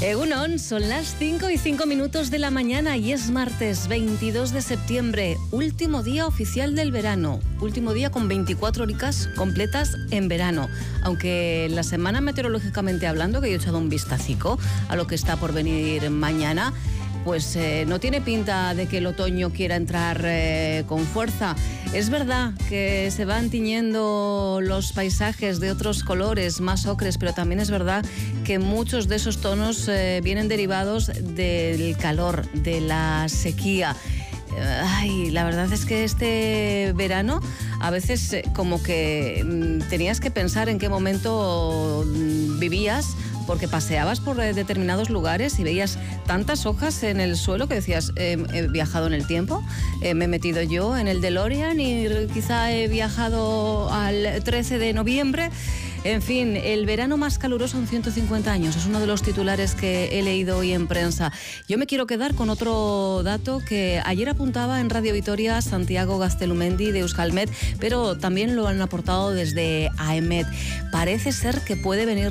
Egunon, son las 5:05 de la mañana y es martes 22 de septiembre, último día oficial del verano, último día con 24 horitas completas en verano. Aunque la semana meteorológicamente hablando, que yo he echado un vistacico a lo que está por venir mañana, pues no tiene pinta de que el otoño quiera entrar con fuerza. Es verdad que se van tiñendo los paisajes de otros colores, más ocres, pero también es verdad que muchos de esos tonos vienen derivados del calor, de la sequía. La verdad es que este verano a veces como que tenías que pensar en qué momento vivías, porque paseabas por determinados lugares y veías tantas hojas en el suelo que decías, he viajado en el tiempo, me he metido yo en el DeLorean y quizá he viajado al 13 de noviembre. En fin, el verano más caluroso en 150 años es uno de los titulares que he leído hoy en prensa. Yo me quiero quedar con otro dato que ayer apuntaba en Radio Vitoria Santiago Gaztelumendi de Euskalmet, pero también lo han aportado desde AEMET. Parece ser que puede venir